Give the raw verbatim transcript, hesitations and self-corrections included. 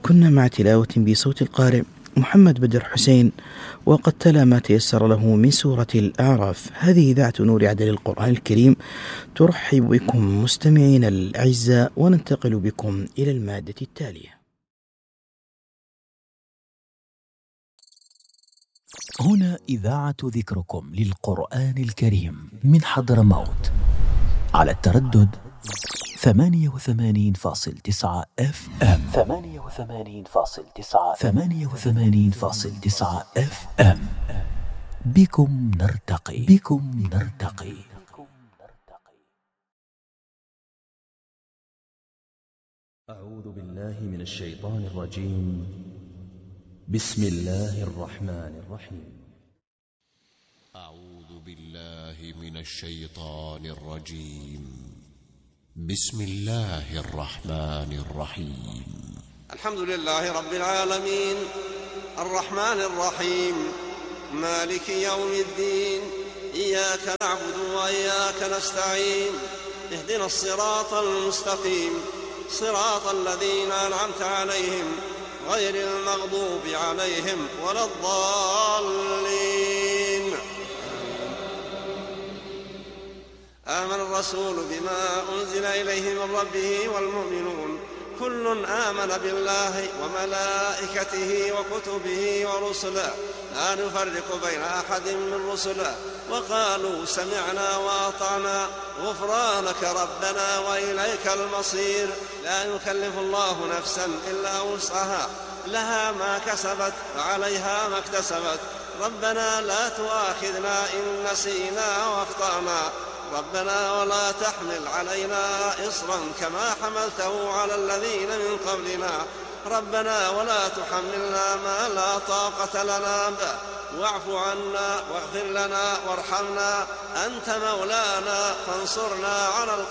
كنا مع تلاوة بصوت القارئ محمد بدر حسين، وقد تلا ما تيسر له من سورة الأعراف. هذه إذاعة نور عدل القرآن الكريم ترحب بكم مستمعين الأعزاء، وننتقل بكم إلى المادة التالية. هنا إذاعة ذكركم للقرآن الكريم من حضرموت على التردد ثمانية وثمانين فاصل تسعة اف ام ثمانية وثمانين فاصل تسعة ثمانية وثمانين فاصل تسعة اف ام. بكم نرتقي بكم نرتقي. أعوذ بالله من الشيطان الرجيم. بسم الله الرحمن الرحيم. أعوذ بالله من الشيطان الرجيم. بسم الله الرحمن الرحيم. الحمد لله رب العالمين الرحمن الرحيم مالك يوم الدين، إياك نعبد وإياك نستعين، اهدنا الصراط المستقيم، صراط الذين أنعمت عليهم غير المغضوب عليهم ولا الضالين. آمن الرسول بما أنزل إليه من ربه والمؤمنون كل آمن بالله وملائكته وكتبه ورسله لا نفرق بين أحد من رسله، وقالوا سمعنا وأطعنا غفرانك ربنا وإليك المصير. لا يكلف الله نفسا إلا وسعها، لها ما كسبت وعليها ما اكتسبت. ربنا لا تؤاخذنا إن نسينا وأخطأنا، ربنا ولا تحمل علينا إصرا كما حملته على الذين من قبلنا، ربنا ولا تحملنا ما لا طاقة لنا به، واعف عنا واغفر لنا وارحمنا، أنت مولانا فانصرنا على القوم